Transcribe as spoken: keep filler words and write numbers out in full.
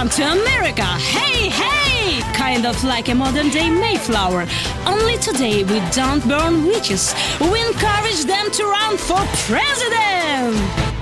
Welcome to America! Hey, hey! Kind of like a modern day Mayflower. Only today we don't burn witches. We encourage them to run for president!